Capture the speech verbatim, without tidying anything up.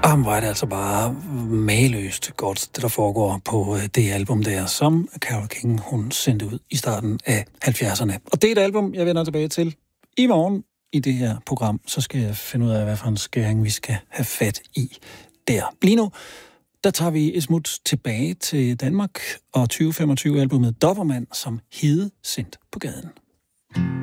Jamen, var det altså bare mageløst godt, det der foregår på det album der, som Carole King, hun sendte ud i starten af halvfjerdserne. Og det er et album, jeg vender tilbage til i morgen i det her program. Så skal jeg finde ud af, hvad for en skæring vi skal have fat i der. Lige nu, der tager vi et smut tilbage til Danmark og tyve femogtyve-albummet Dobermann, som Hede sendt på gaden.